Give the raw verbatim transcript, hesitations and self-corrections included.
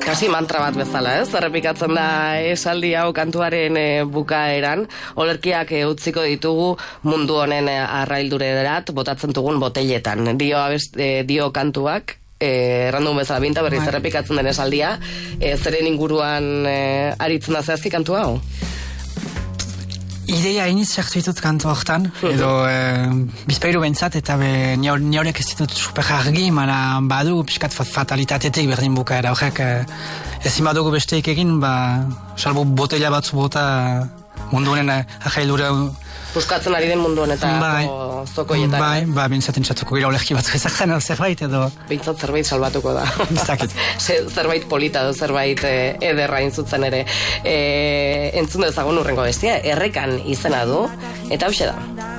kasi mantra bat bezala, ez? Errepikatzen da esaldi hau kantuaren e, bukaeran, olerkiak e, utziko ditugu mundu honen e, arraildurerat botatzen dugun boteletan. Dio, abest, e, dio kantuak, e, errandun bezala binta berriz errepikatzen den esaldia, e, zeren inguruan e, aritzen da zehazki kantua hau? Ideia iniz sartu ditut kantu hortan, edo e, bizpairu bentsat, eta ni horrek ez ditut super argi, mana badu piskat fatalitatetik berdin bukaera horrek, e, ezin badugu besteik egin, ba, salbo botella batzu bota mundu honen ahailura buskatzen ari den mundu honetan bai, zokoietan. Bai, ba, bintzaten txatuko gira olerki batzu ezakzen zerbait edo... Bintzat zerbait salbatuko da. Biztakit. Zerbait polita edo zerbait e, ederra intzutzen ere. E, entzun dezagun urrengo bestia, errekan izena du, eta hauxe da.